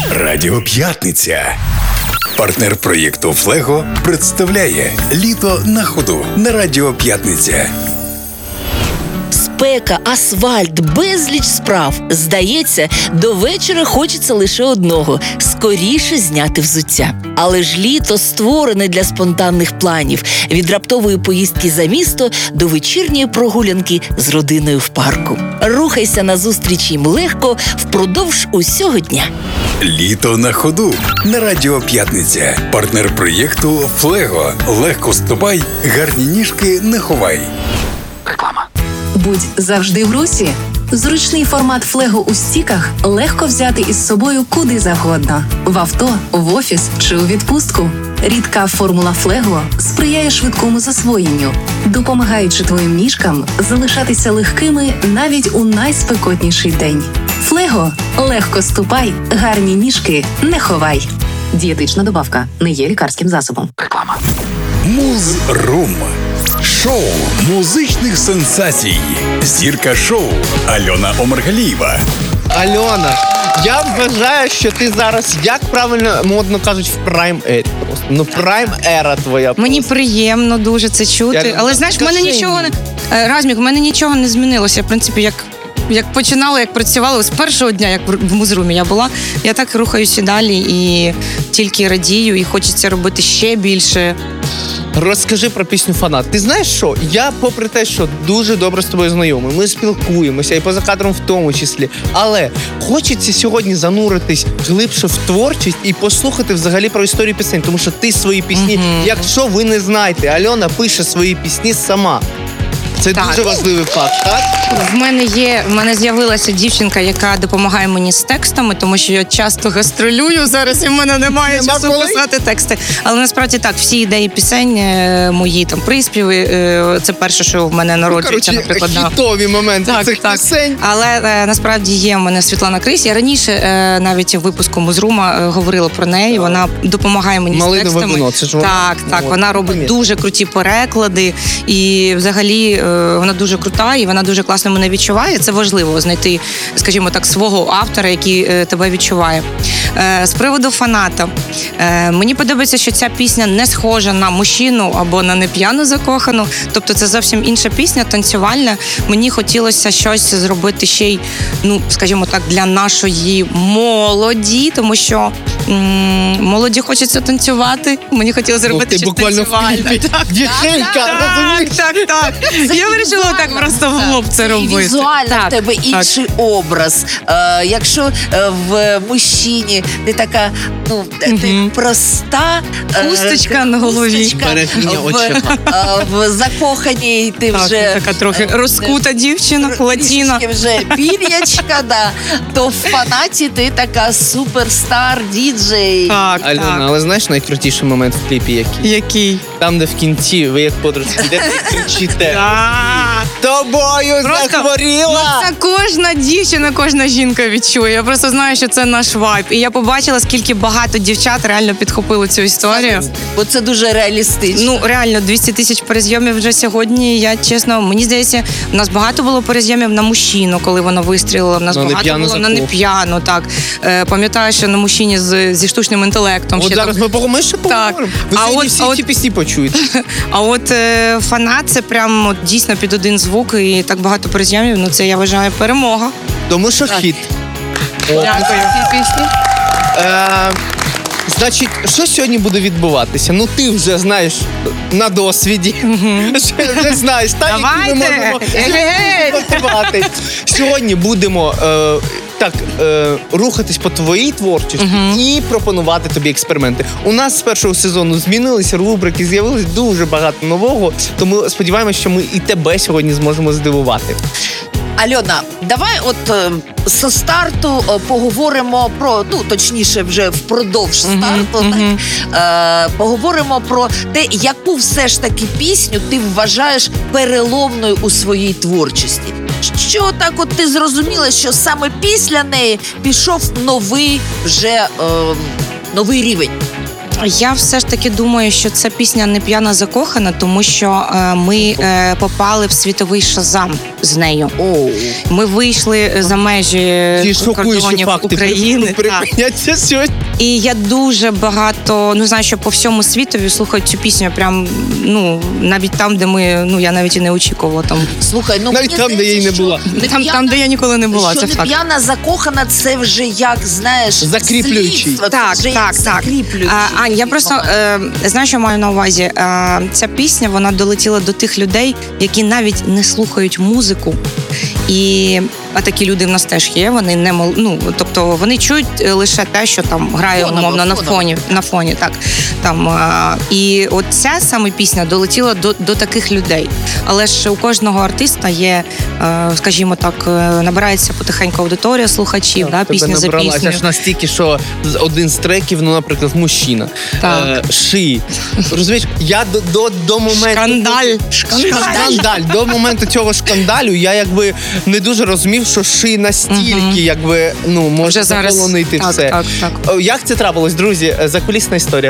Радіо П'ятниця. Партнер проєкту «Флего» представляє «Літо на ходу» на Радіо П'ятниця. Спека, асфальт, безліч справ. Здається, до вечора хочеться лише одного – скоріше зняти взуття. Але ж літо створене для спонтанних планів. Від раптової поїздки за місто до вечірньої прогулянки з родиною в парку. Рухайся назустріч їм легко впродовж усього дня. «Літо на ходу» на Радіо П'ятниця. Партнер проєкту «Флего». Легко ступай, гарні ніжки не ховай. Реклама. Будь завжди в русі. Зручний формат флего у стіках легко взяти із собою куди завгодно. В авто, в офіс чи у відпустку. Рідка формула флего сприяє швидкому засвоєнню, допомагаючи твоїм ніжкам залишатися легкими навіть у найспекотніший день. Флего – легко ступай, гарні ніжки не ховай. Дієтична добавка не є лікарським засобом. Реклама. Муз-рум. Шоу музичних сенсацій. Зірка шоу Альона Омаргалієва. Альона, я вважаю, що ти зараз, як правильно, модно кажуть, в прайм-ері просто. Ну, прайм-ера твоя. Мені приємно дуже це чути. Але, знаєш, в мене нічого не... Размік, в мене нічого не змінилося. В принципі, як починала, як працювала з першого дня, як в музрумі я була, я так рухаюся далі і тільки радію, і хочеться робити ще більше. Розкажи про пісню «Фанат». Ти знаєш що? Я, попри те, що дуже добре з тобою знайомий, ми спілкуємося, і поза кадром в тому числі, але хочеться сьогодні зануритись глибше в творчість і послухати взагалі про історію пісень, тому що ти свої пісні, якщо ви не знаєте, Альона пише свої пісні сама. Це так. Дуже важливий факт, так? В мене з'явилася дівчинка, яка допомагає мені з текстами, тому що я часто гастролюю зараз, і в мене немає часу писати тексти. Але насправді так, всі ідеї пісень, мої там приспіви, це перше, що в мене народжується, наприклад. Хітові моменти цих пісень. Але насправді є в мене Світлана Крись. Я раніше навіть в випуску Музрума говорила про неї. Вона допомагає мені з текстами. Вино, це ж так, вона робить дуже круті переклади, і взагалі вона дуже крута, і вона дуже класно мене відчуває. Це важливо знайти, скажімо так, свого автора, який тебе відчуває. З приводу «Фаната». Мені подобається, що ця пісня не схожа на мужчину або на неп'яну закохану. Тобто це зовсім інша пісня, танцювальна. Мені хотілося щось зробити ще й, скажімо так, для нашої молоді, тому що молоді хочеться танцювати. Мені хотілося зробити щось танцювальне. Дівчинка, розумієш? Так. Я вирішила так просто в лоб це робити. І візуально в тебе інший образ. Якщо в мужчині ти така, ти проста. Хусточка на голові. В закоханій ти вже... Така трохи розкута дівчина, латіна. Вже пір'ячка, то в «Фанаті» ти така суперстар, діджей. Альона, але знаєш найкрутіший момент в кліпі який? Там, де в кінці ви як подружки йдете і кричите. Тобою захворіла! Це кожна дівчина, кожна жінка відчує. Я просто знаю, що це наш вайб. І я побачила, скільки багато дівчат реально підхопили цю історію. Бо це дуже реалістично. Реально, 200 тисяч перезйомів вже сьогодні. Я, чесно, мені здається, в нас багато було перезйомів на мужчину, коли вона вистрілила. В нас багато було на неп'яну, так. Пам'ятаю, що на мужчині зі штучним інтелектом. От зараз ми ще поговоримо. Ви сьогодні всі ці пісні почуєте. А от «Фанат» — це прям дійсно під один звук, і так багато перезйомів, це, я вважаю, перемога. Тому що хіт. Дякую. Значить, що сьогодні буде відбуватися? Ти вже знаєш на досвіді. Вже знаєш, які ми можемо готувати. Сьогодні будемо рухатись по твоїй творчості і пропонувати тобі експерименти. У нас з першого сезону змінилися рубрики, з'явилось дуже багато нового, тому сподіваємося, що ми і тебе сьогодні зможемо здивувати. Альона, давай зі старту поговоримо про, точніше вже впродовж старту, поговоримо про те, яку все ж таки пісню ти вважаєш переломною у своїй творчості. Що так ти зрозуміла, що саме після неї пішов новий рівень? Я все ж таки думаю, що це пісня «Не п'яна закохана», тому що ми попали в світовий Шазам. з нею. Ми вийшли за межі Ті шокуючі кордонів факти України. Так. припиняться сьогодні. І я дуже багато, знаю, що по всьому світові слухають цю пісню прям, навіть там, де я навіть і не очікувала там. Слухай, Навіть мені там, де я й не здається, була. що Там, де я ніколи не була, що це не факт. п'яна закохана, це вже як, знаєш, Закріплюючий. слідство, це Так, вже так, як так. закріплюючий. Ань, я просто знаю, що маю на увазі. Ця пісня, вона долетіла до тих людей, які навіть не слухають музику. І такі люди в нас теж є. Вони не тобто вони чують лише те, що там грає Фоново, умовно фоново. на фоні. Так там і от ця саме пісня долетіла до таких людей. Але ж у кожного артиста є, скажімо так, набирається потихеньку аудиторія слухачів, пісня за піснею. Аж настільки, що один з треків, наприклад, мужчина. Так. Ши. Розумієш, я до моменту... Шкандаль. До моменту цього шкандалю я якби не дуже розумів, що Ши настільки може Вже зараз. заполонити Так, все. так. Як це трапилось, друзі? Закулісна історія.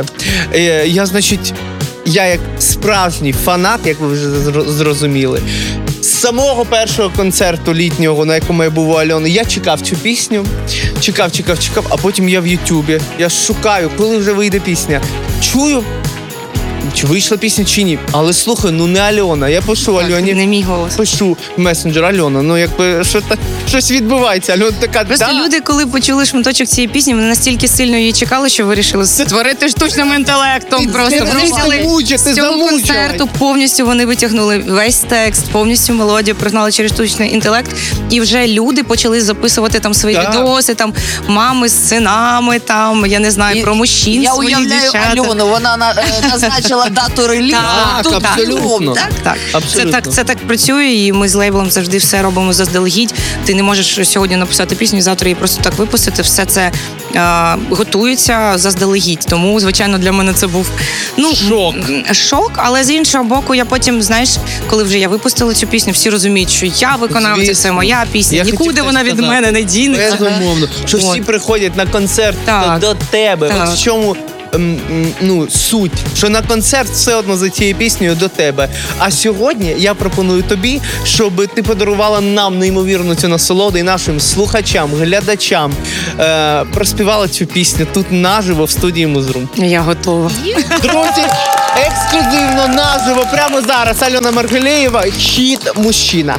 Я як справжній фанат, як ви вже зрозуміли, з самого першого концерту літнього, на якому я був у Альони, я чекав цю пісню, чекав, а потім я в Ютубі, я шукаю, коли вже вийде пісня. Чую, чи вийшла пісня, чи ні. Але слухай, не Альона. Я пишу Альоні. Не мій голос. Пишу в месенджер Альона, якби щось відбувається. Альона така, Просто люди, коли почули шматочок цієї пісні, вони настільки сильно її чекали, що вирішили створити штучним інтелектом. Просто вони взяли з цього концерту повністю вони витягнули весь текст, повністю мелодію, пригнали через штучний інтелект. І вже люди почали записувати там свої відоси, там мами з синами, там я не знаю, про мужчин. Я свої уявляю дівчата. Альону, вона назначила дату релізу. Так, абсолютно. Так. Абсолютно. Це так працює, і ми з лейблом завжди все робимо заздалегідь. Ти не можеш сьогодні написати пісню, завтра її просто так випустити. Все це готується заздалегідь. Тому, звичайно, для мене це був шок. Але з іншого боку, я потім, знаєш, коли вже я випустила цю пісню, всі розуміють, що я виконавця, це моя пісня. Нікуди вона від мене не дінеться. Безумовно. Що всі приходять на концерт до тебе. Так. От в чому суть, що на концерт все одно за цією піснею до тебе. А сьогодні я пропоную тобі, щоб ти подарувала нам неймовірну цю насолоду і нашим слухачам, глядачам проспівала цю пісню тут наживо в студії Музрум. Я готова. Друзі, ексклюзивно наживо прямо зараз Альона Маргалєєва, хіт «Мужчина».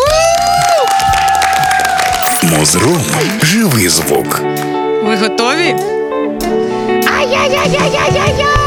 Музрум. Живий звук. Ви готові?